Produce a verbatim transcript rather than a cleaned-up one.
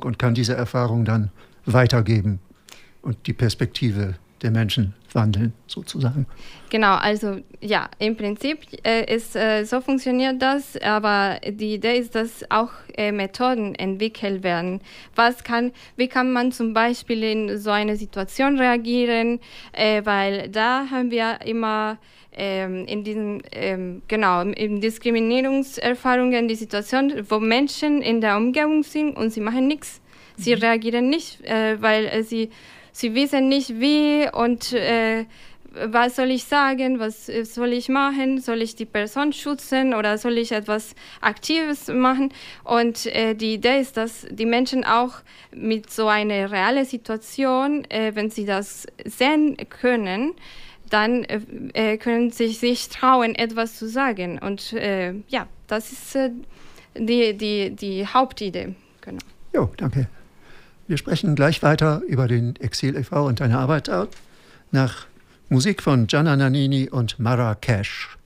und kann diese Erfahrung dann weitergeben und die Perspektive der Menschen wandeln, sozusagen. Genau, also ja, im Prinzip äh, ist äh, so funktioniert das, aber die Idee ist, dass auch äh, Methoden entwickelt werden. Was kann, wie kann man zum Beispiel in so eine Situation reagieren, äh, weil da haben wir immer ähm, in diesen, ähm, genau, in Diskriminierungserfahrungen die Situation, wo Menschen in der Umgebung sind und sie machen nichts. Sie mhm. reagieren nicht, äh, weil äh, sie Sie wissen nicht wie und äh, was soll ich sagen, was soll ich machen, soll ich die Person schützen oder soll ich etwas Aktives machen? Und äh, die Idee ist, dass die Menschen auch mit so einer realen Situation, äh, wenn sie das sehen können, dann äh, können sie sich trauen, etwas zu sagen. Und äh, ja, das ist äh, die, die, die Hauptidee. Genau. Jo, danke. Wir sprechen gleich weiter über den Exil e V und deine Arbeit dort nach Musik von Gianna Nannini und Marrakesch.